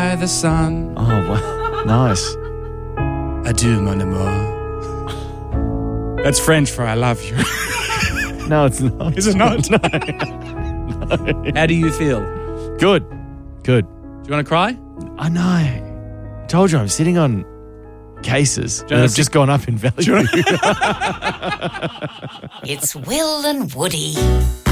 by the sun. Oh, wow. Nice. Adieu, mon amour. That's French for I love you. No, it's not. Is it not? No. How do you feel? Good. Good. Do you want to cry? I know. I told you I'm sitting on cases that have just gone up in value. It's Will and Woody.